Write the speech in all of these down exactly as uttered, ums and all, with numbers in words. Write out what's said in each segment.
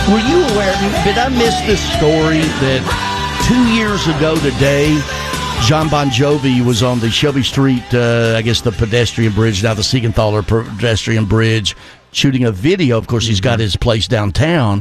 Were you aware, did I miss this story that two years ago today, John Bon Jovi was on the Shelby Street, uh, I guess the pedestrian bridge, now the Siegenthaler pedestrian bridge, shooting a video. Of course, he's got his place downtown,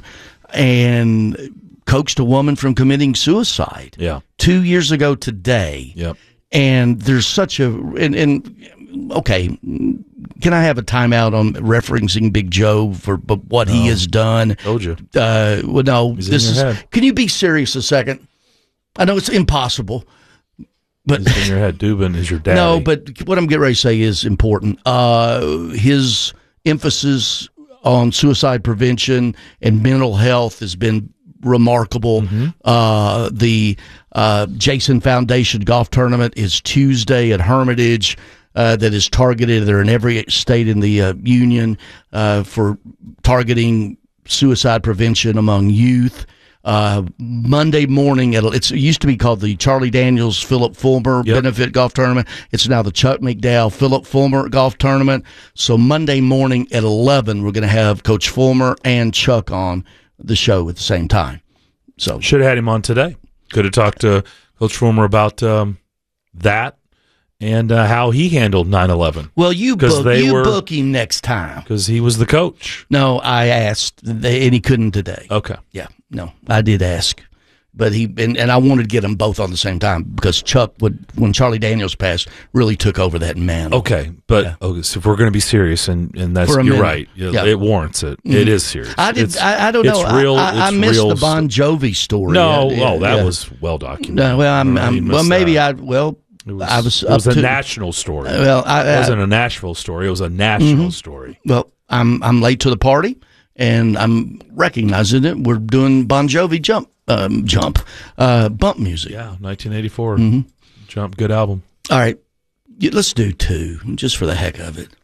and coaxed a woman from committing suicide. Yeah. Two years ago today. Yep. And there's such a, and, and okay, can I have a timeout on referencing Big Joe for what no. he has done? Told you. Uh, well, no, He's this in your is, head. Can you be serious a second? I know it's impossible. But He's in your head. Dubin is your daddy. No, but what I'm getting ready to say is important. Uh, his emphasis on suicide prevention and mental health has been remarkable. Mm-hmm. Uh, the uh, Jason Foundation Golf Tournament is Tuesday at Hermitage. Uh, that is targeted. They're in every state in the uh, union uh, for targeting suicide prevention among youth. Uh, Monday morning, at, it's, it used to be called the Charlie Daniels Philip Fulmer yep. Benefit Golf Tournament. It's now the Chuck McDowell Philip Fulmer Golf Tournament. So Monday morning at eleven, we're going to have Coach Fulmer and Chuck on the show at the same time. So should have had him on today. Could have talked to Coach Fulmer about um, that and uh, how he handled nine eleven. Well, you book, you were, book him next time. Because he was the coach. No, I asked, and he couldn't today. Okay. Yeah, no, I did ask. But he and, and I wanted to get them both on the same time because Chuck, would, when Charlie Daniels passed, really took over that mantle. Okay, but yeah. okay, so if we're going to be serious, and, and that's you're minute. right, yeah. it warrants it. Mm-hmm. It is serious. I did. It's, I, I don't know. It's real. I, I, it's I missed real the Bon Jovi story. No, yeah, oh, that yeah. was well documented. No, well, I'm, I'm well, maybe that. I well. It was, I was it was up a to, national story. Well, I, I, it wasn't a Nashville story. It was a national mm-hmm. story. Well, I'm I'm late to the party, and I'm recognizing it. We're doing Bon Jovi jump, um, jump, uh, bump music. Yeah, nineteen eighty-four. Mm-hmm. Jump, good album. All right, let's do two, just for the heck of it.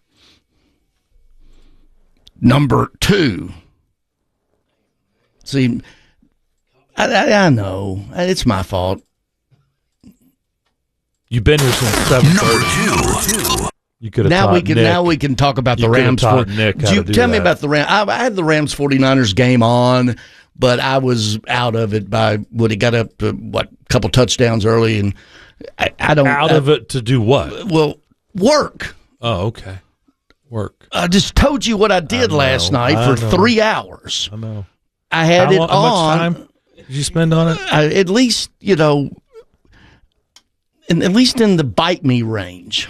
Number two. See, I, I, I know it's my fault. You've been here since seven thirty. Number two. You could have now taught we can Nick. now we can talk about the you Rams. Taught for, Nick how you, to do tell me that. about the Rams. I, I had the Rams forty-niners game on, but I was out of it by what he got up to what a couple touchdowns early, and I, I don't out I, of it to do what? Well, work. Oh, okay, work. I just told you what I did I last night I for know. three hours. I know. I had how, it how on. How much time did you spend on it? I, at least you know. In, at least in the bite me range.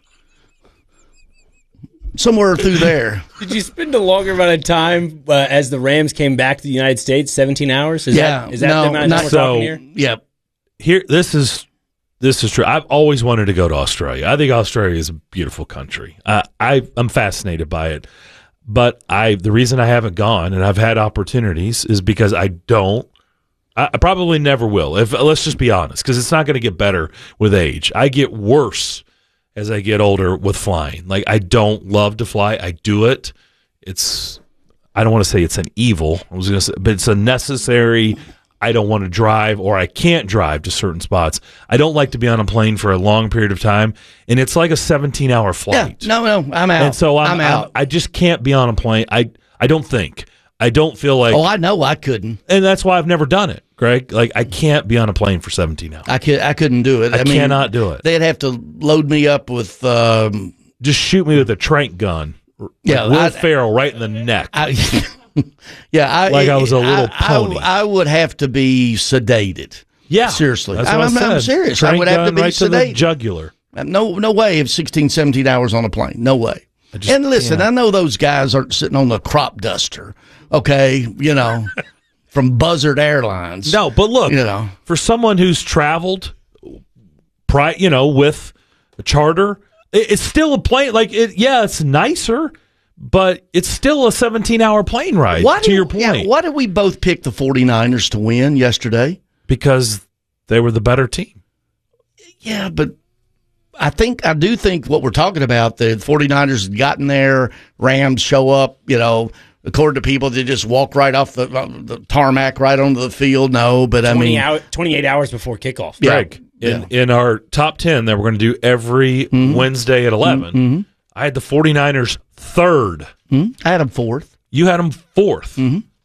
Somewhere through there. Did you spend a longer amount of time uh, as the Rams came back to the United States? Seventeen hours? Is yeah, that, is that no, the amount of time we're so, talking here? Yeah. Here, this is this is true. I've always wanted to go to Australia. I think Australia is a beautiful country. I, I I'm fascinated by it, but I the reason I haven't gone and I've had opportunities is because I don't. I, I probably never will. If let's just be honest, because it's not going to get better with age. I get worse as I get older with flying. Like, I don't love to fly. I do it. It's, I don't want to say it's an evil, I was going to say, but it's a necessary, I don't want to drive or I can't drive to certain spots. I don't like to be on a plane for a long period of time, and it's like a seventeen-hour flight. Yeah, no, no, I'm out. And so I'm, I'm out. I, I just can't be on a plane. I, I don't think. I don't feel like. Oh, I know I couldn't. And that's why I've never done it, Greg. Like, I can't be on a plane for seventeen hours. I could, I couldn't do it. I, I mean, cannot do it. They'd have to load me up with. Um, Just shoot me with a trank gun. Yeah, like Will I, Ferrell right in the neck. I, yeah, I, like I was a little I, pony. I, I would have to be sedated. Yeah, seriously. That's what I'm, I I'm said. serious. Trank I would have to gun be right sedated. To the jugular. No, no way of sixteen, seventeen hours on a plane. No way. And listen, can't. I know those guys aren't sitting on the crop duster, okay, you know, from Buzzard Airlines. No, but look, you know, for someone who's traveled, pri- you know, with a charter, it, it's still a plane. Like, it, yeah, it's nicer, but it's still a seventeen-hour plane ride, why to did, your point. Yeah, why did we both pick the forty-niners to win yesterday? Because they were the better team. Yeah, but I think I do think what we're talking about, the forty-niners had gotten there, Rams show up, you know, according to people, they just walk right off the, the tarmac right onto the field. No, but I mean, hour, twenty-eight hours before kickoff. Greg, yeah. in, in our top ten that we're going to do every mm-hmm. Wednesday at eleven, mm-hmm. I had the forty-niners third. Mm-hmm. I had them fourth. You had them fourth. Mm-hmm.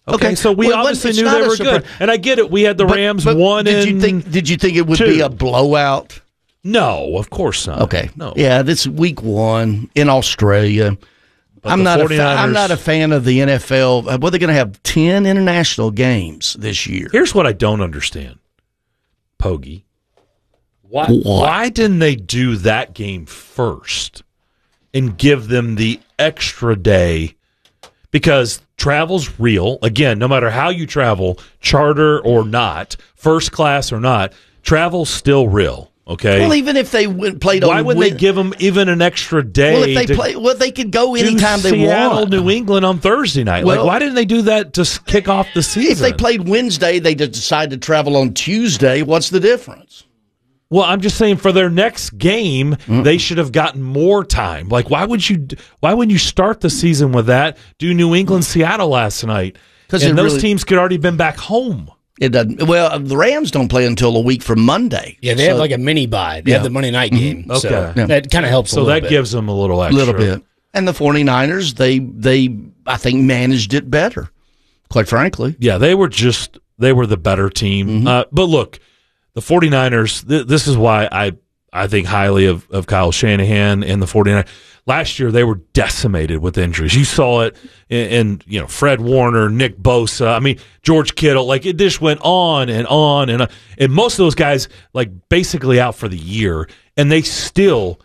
Okay, Okay. so we Well, obviously it's knew not they a were surprise. good, and I get it. We had the But- Rams but one. Did you and think? Did you think it would two. be a blowout? No, of course not. Okay. no. Yeah, this week one in Australia. But I'm the not a fa- 49ers I'm not a fan of the N F L. Uh, Well, they're going to have ten international games this year. Here's what I don't understand, Pogie. Why? What? Why didn't they do that game first and give them the extra day? Because travel's real. Again, no matter how you travel, charter or not, first class or not, travel's still real. Okay. Well, even if they went, played Why on wouldn't Wed- they give them even an extra day? Well, if they to play, well, they could go do anytime they Seattle, want. New England on Thursday night. Well, like, why didn't they do that to s- kick off the season? If they played Wednesday, they just decide to travel on Tuesday. What's the difference? Well, I'm just saying for their next game, Mm. they should have gotten more time. Like, why would you? Why wouldn't you start the season with that? Do New England, Seattle last night, 'Cause and it those really- teams could already been back home. It doesn't. Well, the Rams don't play until a week from Monday. Yeah, they So- have like a mini bye. They Yeah. have the Monday night game. So Okay. Yeah. that kind of helps a So little that bit. gives them a little a extra. little bit. And the 49ers, they they I think managed it better. Quite frankly. Yeah, they were just they were the better team. Mm-hmm. Uh, but look, the 49ers, th- this is why I I think highly of, of Kyle Shanahan and the 49ers. Last year they were decimated with injuries. You saw it in, in you know Fred Warner, Nick Bosa. I mean George Kittle. Like it just went on and on and on. And most of those guys like basically out for the year, and they still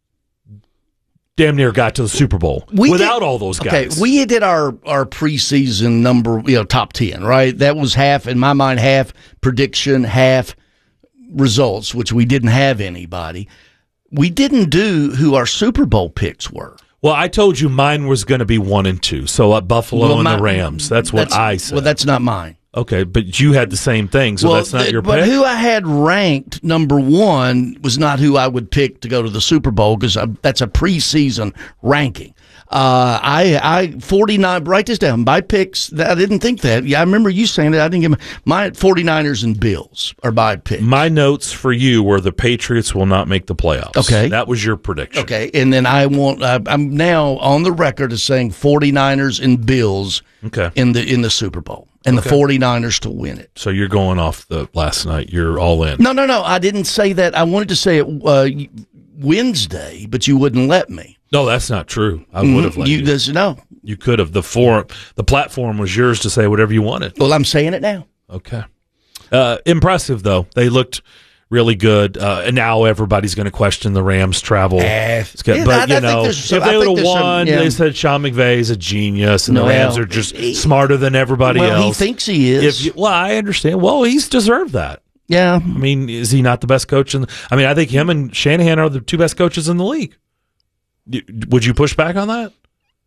damn near got to the Super Bowl We without did- all those guys. Okay, we did our our preseason number, you know, top ten, right? That was half in my mind, half prediction, half results, which we didn't have anybody. We didn't do who our Super Bowl picks were. Well, I told you mine was going to be one and two. So uh, Buffalo Well, and my- the Rams. That's what That's- I said. Well, that's not mine. okay, but you had the same thing, so that's not th- your but pick. who I had ranked number one was not who I would pick to go to the Super Bowl because that's a preseason ranking. Uh, I, I, forty-nine, write this down. My picks, I didn't think that. Yeah, I remember you saying that. I didn't give my, my 49ers and Bills are my picks. My notes for you were the Patriots will not make the playoffs. Okay. That was your prediction. Okay, and then I want. I, I'm now on the record as saying 49ers and Bills Okay. in the in the Super Bowl, and the 49ers to win it. So you're going off the last night. You're all in. No, no, no. I didn't say that. I wanted to say it uh, Wednesday, but you wouldn't let me. No, that's not true. I would have let you. You just no. You could have. The forum, the platform was yours to say whatever you wanted. Well, I'm saying it now. Okay. Uh, impressive, though. They looked really good. Uh, and now everybody's going to question the Rams' travel. Eh, schedule. yeah, but, I- I you think know, there's some- if I they would think have there's some- won, yeah. they said Sean McVay is a genius, and the No, Rams well, are just he- smarter than everybody Well, else. he thinks he is. If you, well, I understand. Well, he's deserved that. Yeah. I mean, is he not the best coach? In the, I mean, I think him and Shanahan are the two best coaches in the league. Y- Would you push back on that?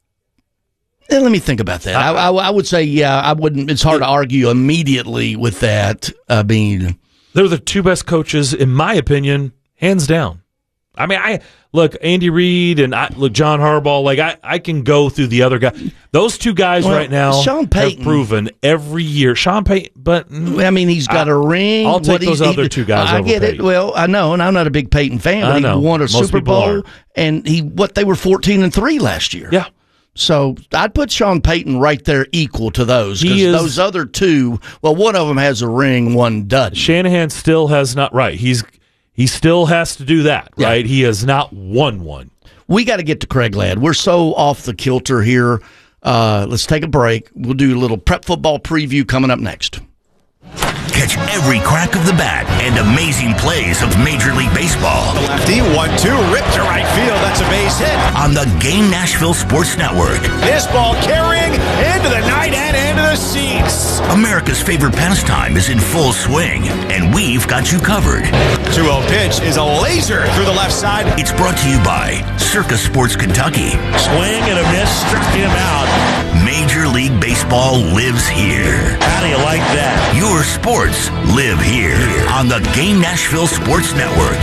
Eh, let me think about that. I, I, I would say, yeah, I wouldn't. It's hard to argue immediately with that. I mean, They're the two best coaches, in my opinion, hands down. I mean, I look Andy Reid and I look John Harbaugh. Like I, I can go through the other guys. Those two guys Well, right now Sean Payton- have proven every year. Sean Payton, but mm, I mean, he's got I- a ring. I'll take What he's- those other he- two guys I over get it. Payton. Well, I know, and I'm not a big Peyton fan, but I know. he won a Most Super people Bowl, aren't. and he what they were fourteen and three last year. yeah, So I'd put Sean Payton right there equal to those. He Because is- those other two, well, one of them has a ring, one doesn't. Shanahan still has not right. He's he still has to do that, Yeah. right? He has not won one. We got to get to Craig Ladd. We're so off the kilter here. Uh, let's take a break. We'll do a little prep football preview coming up next. Catch every crack of the bat and amazing plays of Major League Baseball The lefty, one two, ripped to right field. That's a base hit. on the Game Nashville Sports Network. This ball carrying into the night and into the seats. America's favorite pastime is in full swing, and we've got you covered. two oh pitch is a laser through the left side. It's brought to you by Circus Sports Kentucky. Swing and a miss, struck him out. Major League Baseball lives here. How do you like that? Your sports live here on the Game Nashville Sports Network.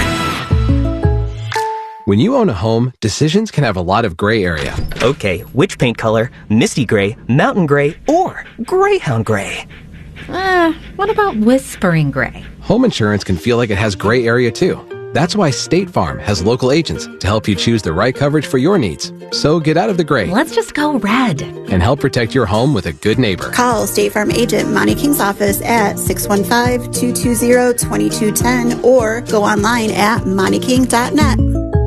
When you own a home, decisions can have a lot of gray area. Okay, which paint color? Misty gray, mountain gray, or greyhound gray? Uh, what about whispering gray? Home insurance can feel like it has gray area too. That's why State Farm has local agents to help you choose the right coverage for your needs. So get out of the gray. Let's just go red. And help protect your home with a good neighbor. Call State Farm agent Monty King's office at six one five, two two zero, two two one zero or go online at monty king dot net.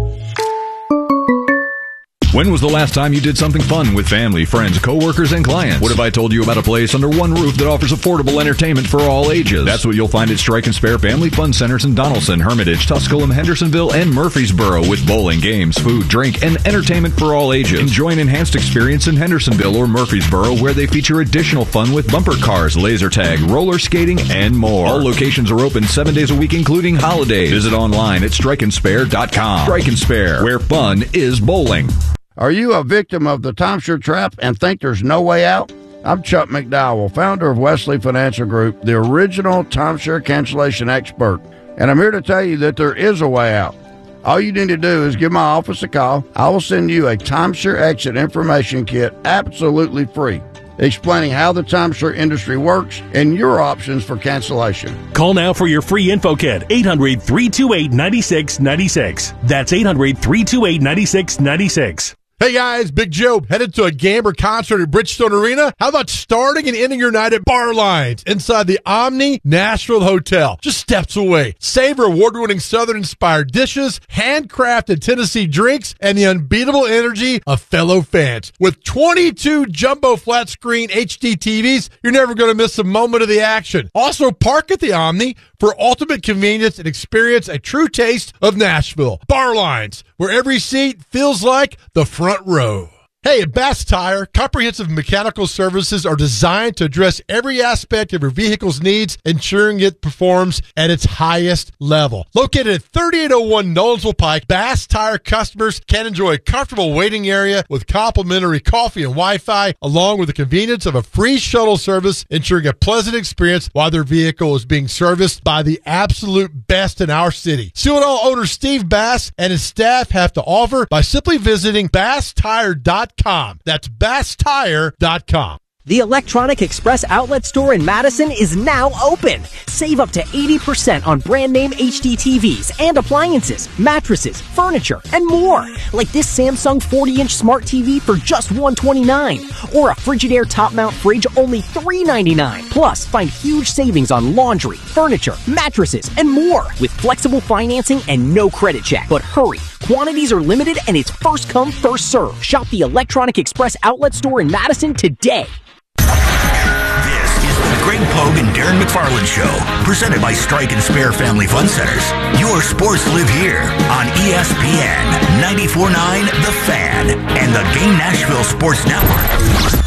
When was the last time you did something fun with family, friends, coworkers, and clients? What if I told you about a place under one roof that offers affordable entertainment for all ages? That's what you'll find at Strike and Spare Family Fun Centers in Donaldson, Hermitage, Tusculum, Hendersonville, and Murfreesboro with bowling, games, food, drink, and entertainment for all ages. Enjoy an enhanced experience in Hendersonville or Murfreesboro where they feature additional fun with bumper cars, laser tag, roller skating, and more. All locations are open seven days a week, including holidays. Visit online at strike and spare dot com. Strike and Spare, where fun is bowling. Are you a victim of the timeshare trap and think there's no way out? I'm Chuck McDowell, founder of Wesley Financial Group, the original timeshare cancellation expert, and I'm here to tell you that there is a way out. All you need to do is give my office a call. I will send you a timeshare exit information kit absolutely free, explaining how the timeshare industry works and your options for cancellation. Call now for your free info kit, eight hundred, three two eight, nine six nine six. That's eight hundred, three two eight, nine six nine six. Hey guys, Big Joe, headed to a Gamber concert at Bridgestone Arena? How about starting and ending your night at Bar Lines inside the Omni Nashville Hotel, just steps away? Savor award-winning Southern-inspired dishes, handcrafted Tennessee drinks, and the unbeatable energy of fellow fans. With twenty-two jumbo flat-screen H D T Vs, you're never going to miss a moment of the action. Also, park at the Omni for ultimate convenience and experience a true taste of Nashville. Bar Lines, where every seat feels like the front row. Hey, at Bass Tire, comprehensive mechanical services are designed to address every aspect of your vehicle's needs, ensuring it performs at its highest level. Located at thirty-eight oh one Nolensville Pike, Bass Tire customers can enjoy a comfortable waiting area with complimentary coffee and Wi-Fi, along with the convenience of a free shuttle service, ensuring a pleasant experience while their vehicle is being serviced by the absolute best in our city. See what all owner Steve Bass and his staff have to offer by simply visiting bass tire dot com. That's bass tire dot com. The Electronic Express outlet store in Madison is now open. Save up to eighty percent on brand name H D T Vs and appliances, mattresses, furniture, and more. Like this Samsung forty inch smart T V for just one hundred twenty-nine dollars or a Frigidaire top mount fridge only three hundred ninety-nine dollars. Plus, find huge savings on laundry, furniture, mattresses, and more with flexible financing and no credit check. But hurry, quantities are limited and it's first come, first serve. Shop the Electronic Express outlet store in Madison today. The Greg Pogue and Darren McFarland Show, presented by Strike and Spare Family Fun Centers. Your sports live here on E S P N ninety-four point nine The Fan and the Game Nashville Sports Network.